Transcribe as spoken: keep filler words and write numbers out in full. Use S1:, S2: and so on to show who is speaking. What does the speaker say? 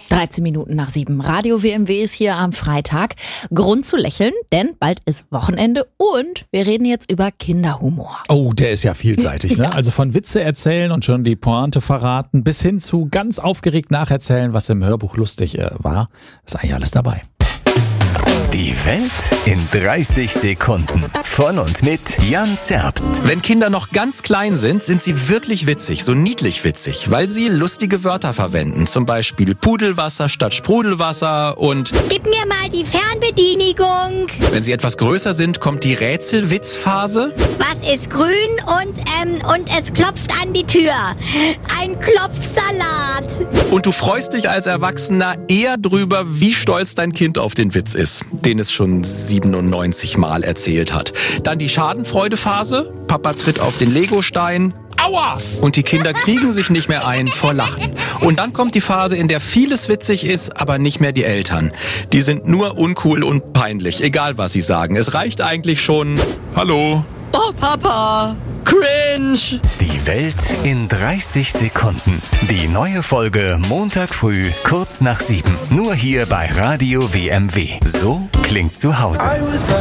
S1: dreizehn Minuten nach sieben. Radio W M W ist hier am Freitag. Grund zu lächeln, denn bald ist Wochenende und wir reden jetzt über Kinderhumor.
S2: Oh, der ist ja vielseitig, ne?
S1: Ja.
S2: Also von Witze erzählen und schon die Pointe verraten, bis hin zu ganz aufgeregt nacherzählen, was im Hörbuch lustig äh, war. Ist eigentlich alles dabei.
S3: Die Welt in dreißig Sekunden. Von und mit Jan Zerbst.
S4: Wenn Kinder noch ganz klein sind, sind sie wirklich witzig, so niedlich witzig, weil sie lustige Wörter verwenden. Zum Beispiel Pudelwasser statt Sprudelwasser und
S5: Gib mir mal die Fernbedienigung.
S4: wenn sie etwas größer sind, kommt die Rätselwitzphase.
S5: Was ist grün und, ähm, und es klopft an die Tür? Ein Klopfsalat.
S4: Und du freust dich als Erwachsener eher drüber, wie stolz dein Kind auf den Witz ist, den es schon siebenundneunzig Mal erzählt hat. Dann die Schadenfreudephase. Papa tritt auf den Legostein. Aua! Und die Kinder kriegen sich nicht mehr ein vor Lachen. Und dann kommt die Phase, in der vieles witzig ist, aber nicht mehr die Eltern. Die sind nur uncool und peinlich, egal was sie sagen. Es reicht eigentlich schon: Hallo.
S6: Oh, Papa. Cringe.
S3: Die Welt in dreißig Sekunden. Die neue Folge Montag früh, kurz nach sieben. Nur hier bei Radio W M W. So klingt zu Hause.